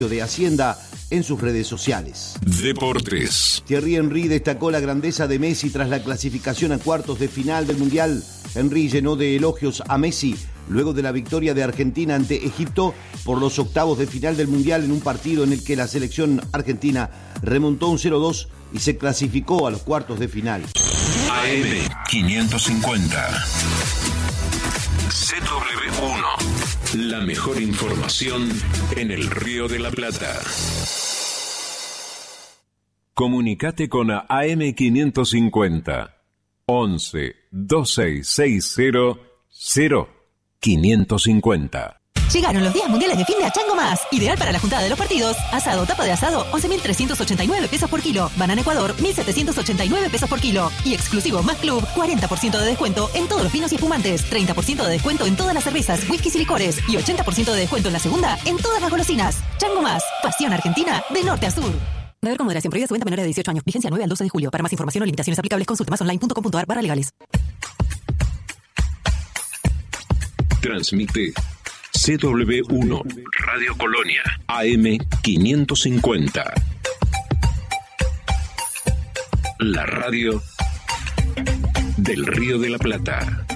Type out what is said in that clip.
de Hacienda en sus redes sociales. Deportes. Thierry Henry destacó la grandeza de Messi tras la clasificación a cuartos de final del Mundial. Henry llenó de elogios a Messi luego de la victoria de Argentina ante Egipto por los octavos de final del Mundial en un partido en el que la selección argentina remontó un 0-2 y se clasificó a los cuartos de final. AM 550. CW1. La mejor información en el Río de la Plata. Comunicate con AM 550 11 2660 0550. Llegaron los días mundiales de fin de a Chango Más. Ideal para la juntada de los partidos. Asado, tapa de asado, 11.389 pesos por kilo. Banana Ecuador, 1.789 pesos por kilo. Y exclusivo Más Club, 40% de descuento en todos los vinos y espumantes. 30% de descuento en todas las cervezas, whiskies y licores. Y 80% de descuento en la segunda en todas las golosinas. Chango Más, pasión argentina de norte a sur. Beber con moderación. Prohibida su venta a menores de 18 años. Vigencia 9 al 12 de julio. Para más información o limitaciones aplicables, consulte masonline.com.ar/legales. Transmite CW1 Radio Colonia AM 550. La radio del Río de la Plata.